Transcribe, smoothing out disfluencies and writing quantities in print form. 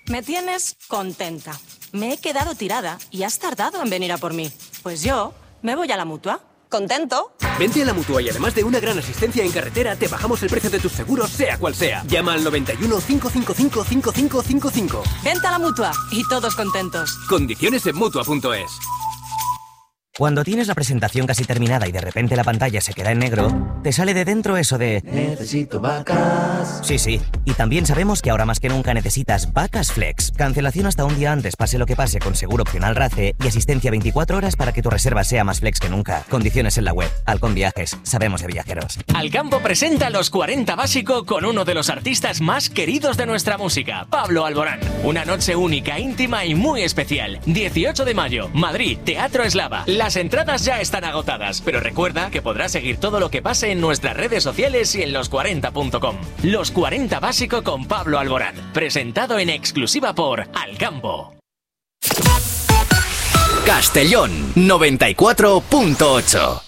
Me tienes contenta. Me he quedado tirada y has tardado en venir a por mí. Pues yo me voy a la Mutua. ¿Contento? Vente a la Mutua y además de una gran asistencia en carretera, te bajamos el precio de tus seguros, sea cual sea. Llama al 91 555 5555. Vente a la Mutua y todos contentos. Condiciones en Mutua.es. Cuando tienes la presentación casi terminada y de repente la pantalla se queda en negro, te sale de dentro eso de... Necesito vacas. Sí. Y también sabemos que ahora más que nunca necesitas Vacas Flex. Cancelación hasta un día antes, pase lo que pase, con seguro opcional RACE y asistencia 24 horas para que tu reserva sea más flex que nunca. Condiciones en la web. Halcón Viajes. Sabemos de viajeros. Alcampo presenta Los 40 Básico con uno de los artistas más queridos de nuestra música, Pablo Alborán. Una noche única, íntima y muy especial. 18 de mayo, Madrid, Teatro Eslava. Las entradas ya están agotadas, pero recuerda que podrás seguir todo lo que pase en nuestras redes sociales y en los40.com. Los 40 Básico con Pablo Alborán, presentado en exclusiva por Alcampo. Castellón 94.8.